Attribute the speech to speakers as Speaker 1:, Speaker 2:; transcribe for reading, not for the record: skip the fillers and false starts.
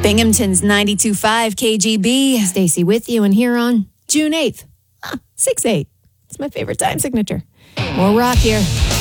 Speaker 1: Binghamton's 92.5 KGB.
Speaker 2: Stacy with you, and here on
Speaker 1: June 8th.
Speaker 2: 6/8. It's my favorite time signature. More rock here.